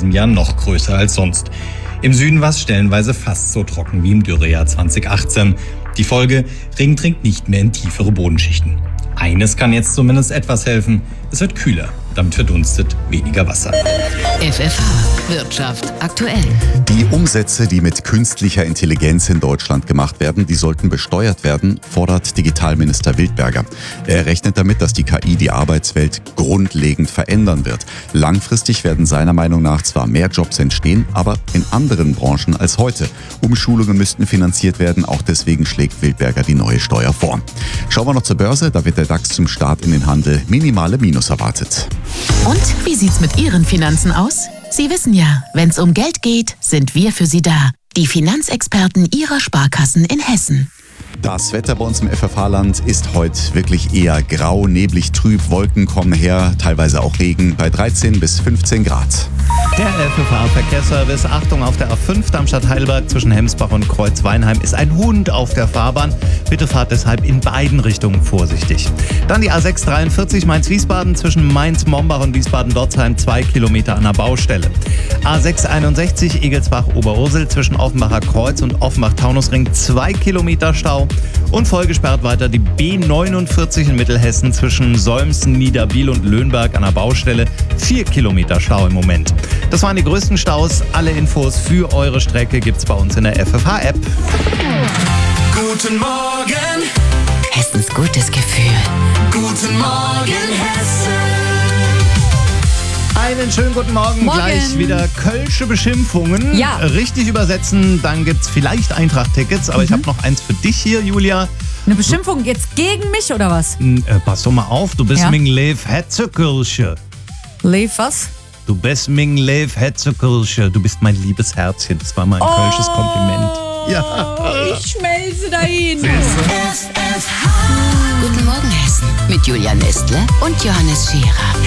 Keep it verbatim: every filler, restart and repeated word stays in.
diesem Jahr noch größer als sonst. Im Süden war es stellenweise fast so trocken wie im Dürrejahr zwanzig achtzehn. Die Folge: Regen dringt nicht mehr in tiefere Bodenschichten. Eines kann jetzt zumindest etwas helfen: Es wird kühler, damit verdunstet weniger Wasser. F F H Wirtschaft aktuell. Die Umsätze, die mit künstlicher Intelligenz in Deutschland gemacht werden, die sollten besteuert werden, fordert Digitalminister Wildberger. Er rechnet damit, dass die K I die Arbeitswelt grundlegend verändern wird. Langfristig werden seiner Meinung nach zwar mehr Jobs entstehen, aber in anderen Branchen als heute. Umschulungen müssten finanziert werden, auch deswegen schlägt Wildberger die neue Steuer vor. Schauen wir noch zur Börse, da wird der DAX zum Start in den Handel minimale Minus erwartet. Und wie sieht's mit Ihren Finanzen aus? Sie wissen ja, wenn's um Geld geht, sind wir für Sie da. Die Finanzexperten Ihrer Sparkassen in Hessen. Das Wetter bei uns im F F H-Land ist heute wirklich eher grau, neblig, trüb. Wolken kommen her, teilweise auch Regen bei dreizehn bis fünfzehn Grad. Der F F H-Verkehrsservice. Achtung, auf der A fünf Darmstadt-Heidelberg zwischen Hemsbach und Kreuzweinheim ist ein Hund auf der Fahrbahn. Bitte fahrt deshalb in beiden Richtungen vorsichtig. Dann die A sechs dreiundvierzig Mainz-Wiesbaden zwischen Mainz-Mombach und Wiesbaden-Dotzheim, zwei Kilometer an der Baustelle. A sechs einundsechzig Egelsbach-Oberursel zwischen Offenbacher Kreuz und Offenbach-Taunusring, zwei Kilometer Stau. Und vollgesperrt weiter die B neunundvierzig in Mittelhessen zwischen Solmsen, Niederbiel und Löhnberg an der Baustelle, vier Kilometer Stau im Moment. Das waren die größten Staus. Alle Infos für eure Strecke gibt's bei uns in der F F H-App. Guten Morgen, Hessens gutes Gefühl. guten Morgen, Hessen. Einen schönen guten Morgen. Morgen. Gleich wieder kölsche Beschimpfungen. Ja. Richtig übersetzen, dann gibt's vielleicht Eintracht-Tickets. Aber ich habe noch eins für dich hier, Julia. Eine Beschimpfung jetzt gegen mich oder was? N- äh, pass doch mal auf, du bist Ja. Ming Lev Hetzekirche. Lev was? Du bist Ming Lev Hetzekirche. Du bist mein liebes Herzchen. Das war mal ein kölsches Kompliment. Ja. Ich schmelze dahin. F F H. Guten Morgen Hessen mit Julia Nestle und Johannes Scherer.